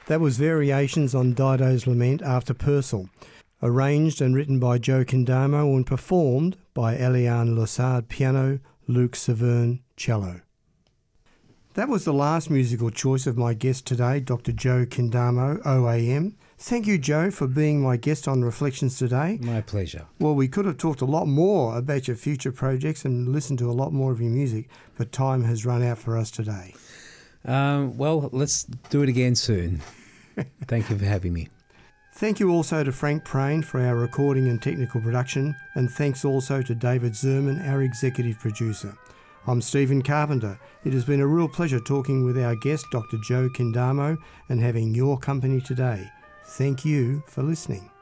That was Variations on Dido's Lament After Purcell, arranged and written by Joe Kendamo and performed by Eliane Lessard piano, Luke Severn cello. That was the last musical choice of my guest today, Dr. Joe Kendamo, OAM. Thank you, Joe, for being my guest on Reflections today. My pleasure. Well, we could have talked a lot more about your future projects and listened to a lot more of your music, but time has run out for us today. Well, let's do it again soon. Thank you for having me. Thank you also to Frank Prain for our recording and technical production, and thanks also to David Zerman, our executive producer. I'm Stephen Carpenter. It has been a real pleasure talking with our guest, Dr. Joe Kendamo, and having your company today. Thank you for listening.